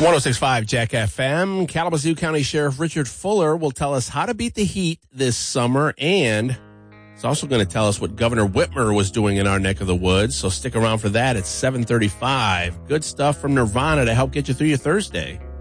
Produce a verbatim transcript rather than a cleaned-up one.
one oh six point five Jack F M. Kalamazoo County Sheriff Richard Fuller will tell us how to beat the heat this summer, and he's also going to tell us what Governor Whitmer was doing in our neck of the woods. So stick around for that at seven thirty-five. Good stuff from Nirvana to help get you through your Thursday.